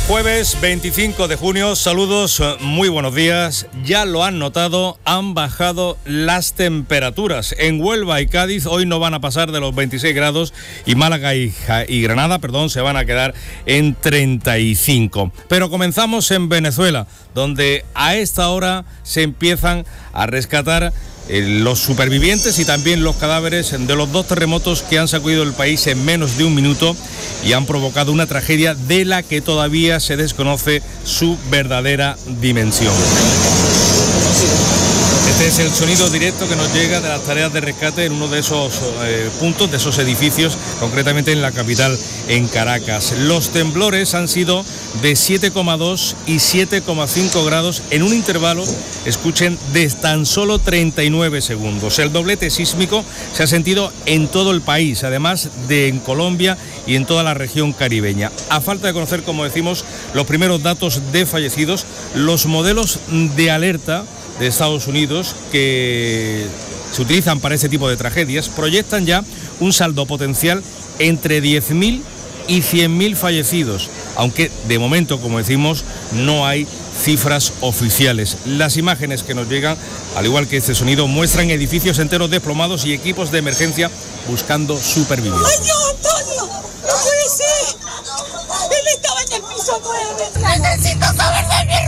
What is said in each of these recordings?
Jueves 25 de junio, saludos, muy buenos días. Ya lo han notado, han bajado las temperaturas. En Huelva y Cádiz hoy no van a pasar de los 26 grados y Málaga y Granada, se van a quedar en 35. Pero comenzamos en Venezuela, donde a esta hora se empiezan a rescatar los supervivientes y también los cadáveres de los dos terremotos que han sacudido el país en menos de un minuto y han provocado una tragedia de la que todavía se desconoce su verdadera dimensión. Este es el sonido directo que nos llega de las tareas de rescate en uno de esos puntos, de esos edificios, concretamente en la capital, en Caracas. Los temblores han sido de 7,2 y 7,5 grados en un intervalo, escuchen, de tan solo 39 segundos. El doblete sísmico se ha sentido en todo el país, además de en Colombia y en toda la región caribeña. A falta de conocer, como decimos, los primeros datos de fallecidos, los modelos de alerta de Estados Unidos que se utilizan para este tipo de tragedias proyectan ya un saldo potencial entre 10.000 y 100.000 fallecidos, aunque de momento, como decimos, no hay cifras oficiales. Las imágenes que nos llegan, al igual que este sonido, muestran edificios enteros desplomados y equipos de emergencia buscando supervivientes. ¡Ay, Dios, Antonio! ¡No puede ser! Él estaba en el piso 9. ¡Necesito saber de mi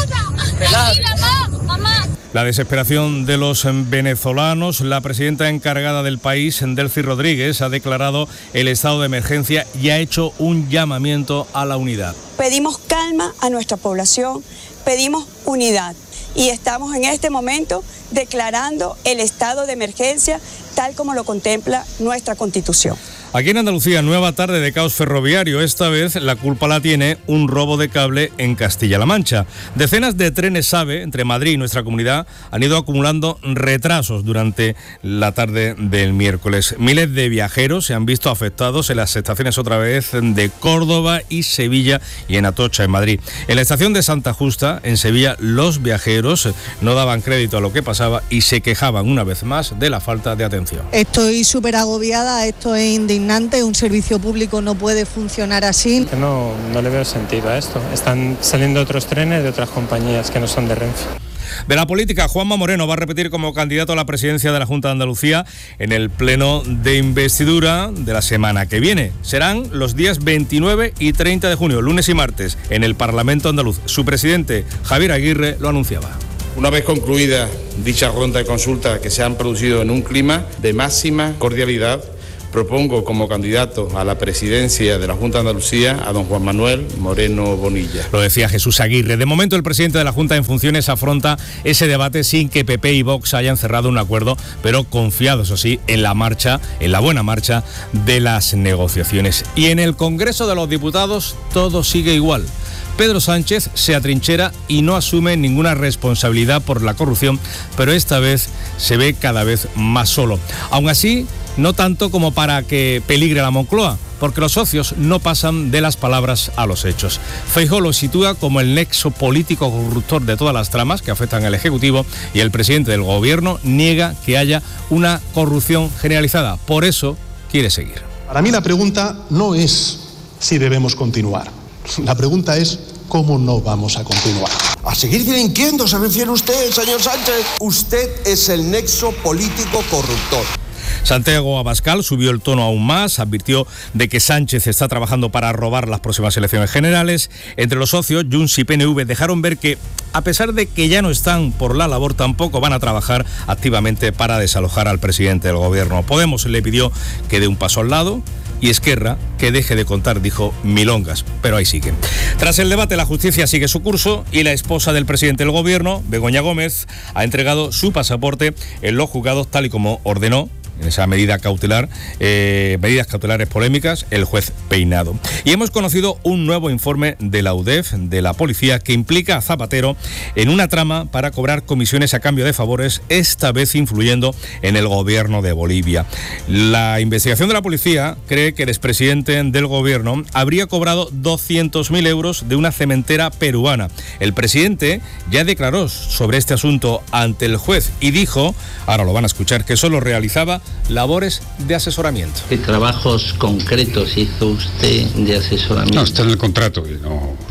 hermana! ¡Mamá! La desesperación de los venezolanos. La presidenta encargada del país, Delcy Rodríguez, ha declarado el estado de emergencia y ha hecho un llamamiento a la unidad. Pedimos calma a nuestra población, pedimos unidad y estamos en este momento declarando el estado de emergencia tal como lo contempla nuestra Constitución. Aquí en Andalucía, nueva tarde de caos ferroviario. Esta vez la culpa la tiene un robo de cable en Castilla-La Mancha. Decenas de trenes AVE entre Madrid y nuestra comunidad han ido acumulando retrasos durante la tarde del miércoles. Miles de viajeros se han visto afectados en las estaciones otra vez de Córdoba y Sevilla y en Atocha, en Madrid. En la estación de Santa Justa, en Sevilla, los viajeros no daban crédito a lo que pasaba y se quejaban una vez más de la falta de atención. Estoy súper agobiada, esto es indignante. Un servicio público no puede funcionar así. No le veo sentido a esto. Están saliendo otros trenes de otras compañías que no son de Renfe. De la política, Juanma Moreno va a repetir como candidato a la presidencia de la Junta de Andalucía en el pleno de investidura de la semana que viene. Serán los días 29 y 30 de junio, lunes y martes, en el Parlamento andaluz. Su presidente, Javier Aguirre, lo anunciaba. Una vez concluida dicha ronda de consultas que se han producido en un clima de máxima cordialidad, propongo como candidato a la presidencia de la Junta de Andalucía a don Juan Manuel Moreno Bonilla. Lo decía Jesús Aguirre. De momento el presidente de la Junta en funciones afronta ese debate sin que PP y Vox hayan cerrado un acuerdo, pero confiado, eso sí, en la buena marcha de las negociaciones. Y en el Congreso de los Diputados todo sigue igual. Pedro Sánchez se atrinchera y no asume ninguna responsabilidad por la corrupción, pero esta vez se ve cada vez más solo. Aún así, no tanto como para que peligre la Moncloa, porque los socios no pasan de las palabras a los hechos. Feijóo lo sitúa como el nexo político corruptor de todas las tramas que afectan al Ejecutivo y el presidente del Gobierno niega que haya una corrupción generalizada. Por eso quiere seguir. Para mí la pregunta no es si debemos continuar. La pregunta es cómo no vamos a continuar. ¿A seguir delinquiendo se refiere usted, señor Sánchez? Usted es el nexo político corruptor. Santiago Abascal subió el tono aún más, advirtió de que Sánchez está trabajando para robar las próximas elecciones generales. Entre los socios, Junts y PNV dejaron ver que, a pesar de que ya no están por la labor, tampoco van a trabajar activamente para desalojar al presidente del Gobierno. Podemos le pidió que dé un paso al lado y Esquerra que deje de contar, dijo, milongas, pero ahí sigue. Tras el debate, la justicia sigue su curso y la esposa del presidente del Gobierno, Begoña Gómez, ha entregado su pasaporte en los juzgados tal y como ordenó en esa medida cautelar, medidas cautelares polémicas, el juez Peinado. Y hemos conocido un nuevo informe de la UDEF, de la policía, que implica a Zapatero en una trama para cobrar comisiones a cambio de favores, esta vez influyendo en el gobierno de Bolivia. La investigación de la policía cree que el expresidente del gobierno habría cobrado 200.000 euros de una cementera peruana. El presidente ya declaró sobre este asunto ante el juez y dijo, ahora lo van a escuchar, que solo realizaba labores de asesoramiento. ¿Qué trabajos concretos hizo usted de asesoramiento? No, está en el contrato y no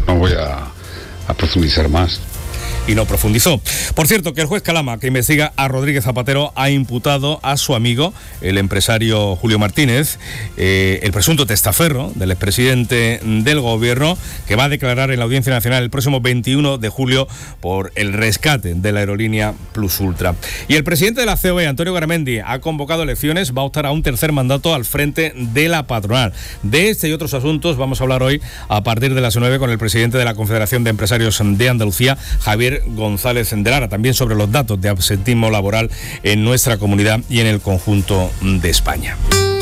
No voy a profundizar más. Y no profundizó. Por cierto, que el juez Calama, que investiga a Rodríguez Zapatero, ha imputado a su amigo, el empresario Julio Martínez, el presunto testaferro del expresidente del gobierno, que va a declarar en la Audiencia Nacional el próximo 21 de julio por el rescate de la aerolínea Plus Ultra. Y el presidente de la COE, Antonio Garamendi, ha convocado elecciones, va a optar a un tercer mandato al frente de la patronal. De este y otros asuntos vamos a hablar hoy a partir de las 9 con el presidente de la Confederación de Empresarios de Andalucía, Javier González de Lara, también sobre los datos de absentismo laboral en nuestra comunidad y en el conjunto de España.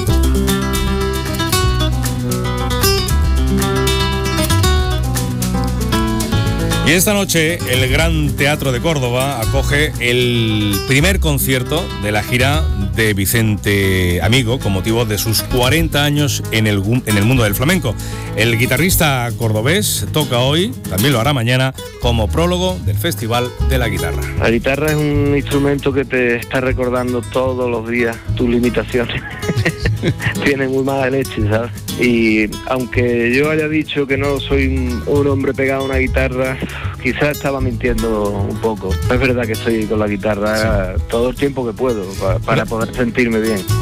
Y esta noche el Gran Teatro de Córdoba acoge el primer concierto de la gira de Vicente Amigo con motivo de sus 40 años en el mundo del flamenco. El guitarrista cordobés toca hoy, también lo hará mañana, como prólogo del Festival de la Guitarra. La guitarra es un instrumento que te está recordando todos los días tus limitaciones. Tiene muy mala leche, ¿sabes? Y aunque yo haya dicho que no soy un hombre pegado a una guitarra, quizás estaba mintiendo un poco. Es verdad que estoy con la guitarra todo el tiempo que puedo para poder sentirme bien.